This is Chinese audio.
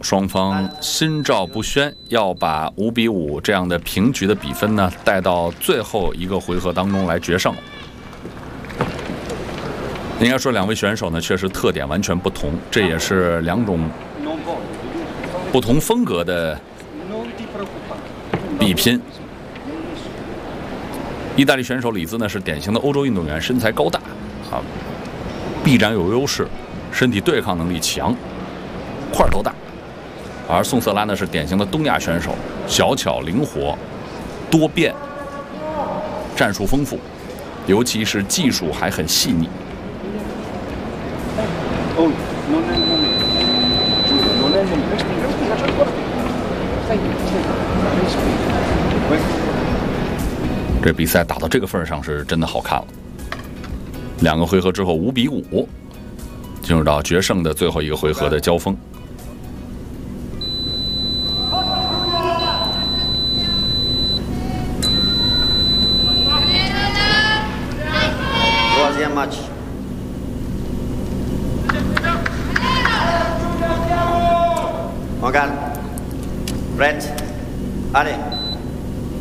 双方心照不宣，要把5-5这样的平局的比分呢带到最后一个回合当中来决胜。应该说，两位选手呢确实特点完全不同，这也是两种不同风格的比拼。意大利选手里兹呢是典型的欧洲运动员，身材高大啊，臂展有优势，身体对抗能力强，块头大。而宋瑟拉呢是典型的东亚选手，小巧灵活、多变，战术丰富，尤其是技术还很细腻。这比赛打到这个份上是真的好看了。2个回合之后5-5，进入到决胜的最后一个回合的交锋。 Much. Morgan, Brett, allez.